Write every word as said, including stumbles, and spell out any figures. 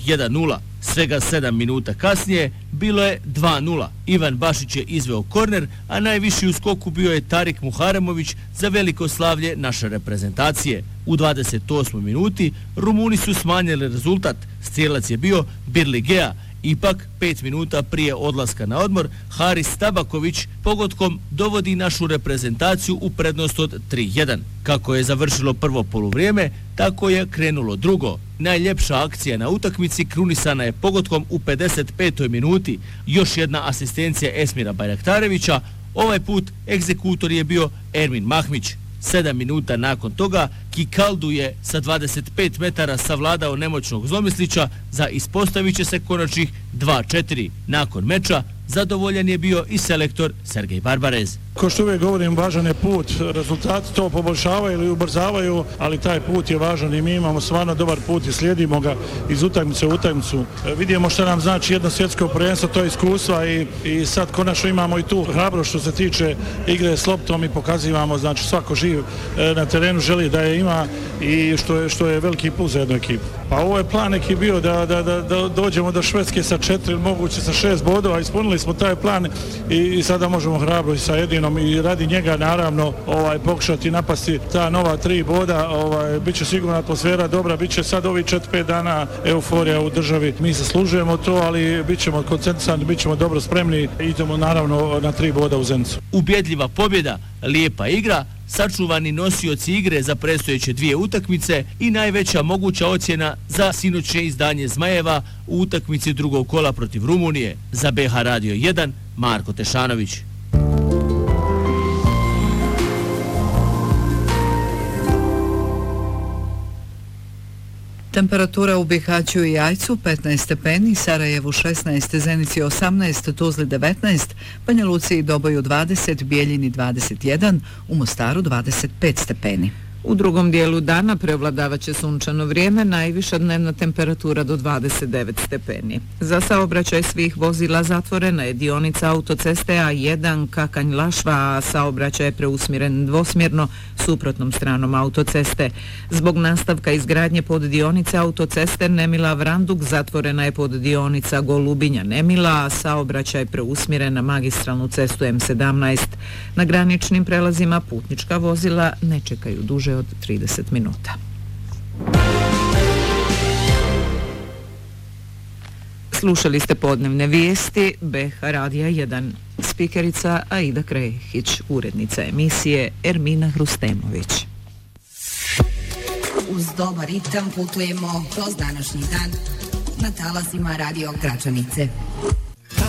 jedan nula. Svega sedam minuta kasnije bilo je dva nula. Ivan Bašić je izveo korner, a najviši u skoku bio je Tarik Muharemović za veliko slavlje naše reprezentacije. U dvadeset osmoj minuti Rumuni su smanjili rezultat. Strijelac je bio Birligea. Ipak, pet minuta prije odlaska na odmor, Haris Tabaković pogodkom dovodi našu reprezentaciju u prednost od tri jedan. Kako je završilo prvo poluvrijeme, tako je krenulo drugo. Najljepša akcija na utakmici krunisana je pogodkom u pedeset petoj minuti. Još jedna asistencija Esmira Bajraktarevića, ovaj put egzekutor je bio Ermin Mahmić. Sedam minuta nakon toga Kikaldu je sa dvadeset pet metara savladao nemoćnog Zlomislića za ispostavit će se konačnih dva četiri. Nakon meča zadovoljan je bio i selektor Sergej Barbarez. Ko što uvijek govorim, važan je put. Rezultati to poboljšavaju ili ubrzavaju, ali taj put je važan i mi imamo stvarno dobar put i slijedimo ga iz utakmice u utakmicu. Vidimo što nam znači jedno svjetsko prvenstvo, to je iskustva i, i sad konačno imamo i tu hrabrost što se tiče igre s loptom i pokazivamo, znači svako živ na terenu želi da je ima i što je, što je veliki plus za jednu ekipu. Pa ovo je plan neki bio da, da, da, da dođemo do Švedske sa četiri, moguće sa šest bodova, ispunili smo taj plan i, i sada možemo hrabro i sa jedinom i radi njega naravno ovaj pokušati napasti ta nova tri boda. Ovaj biće sigurno atmosfera dobra, biće sad ovi četiri pet dana euforija u državi. Mi zaslužujemo to, ali bićemo koncentrisani, bićemo dobro spremni i idemo naravno na tri boda u Zenicu. Ubjedljiva pobjeda, lijepa igra, sačuvani nosioci igre za predstojeće dvije utakmice i najveća moguća ocjena za sinoćnje izdanje Zmajeva u utakmici drugog kola protiv Rumunije. Za B H Radio jedan, Marko Tešanović. Temperatura u Bihaću i Jajcu petnaest stepeni, Sarajevu šesnaest, Zenici osamnaest, Tuzli devetnaest, Banja Luci i Doboju dvadeset, Bijeljini dvadeset jedan, u Mostaru dvadeset pet stepeni. U drugom dijelu dana prevladavaće sunčano vrijeme, najviša dnevna temperatura do dvadeset devet stepeni. Za saobraćaj svih vozila zatvorena je dionica autoceste A jedan Kakanj-Lašva, a saobraćaj je preusmjeren dvosmjerno suprotnom stranom autoceste. Zbog nastavka izgradnje poddionice autoceste Nemila-Vranduk zatvorena je poddionica Golubinja-Nemila, a saobraćaj je preusmjeren na magistralnu cestu M sedamnaest. Na graničnim prelazima putnička vozila ne čekaju duže od trideset minuta. Slušali ste podnevne vijesti B H Radija jedan. Spikerica Aida Krehić, urednica emisije Ermina Hrustemović. Uz dobar ritam putujemo kroz današnji dan na talasima Radio Gračanice.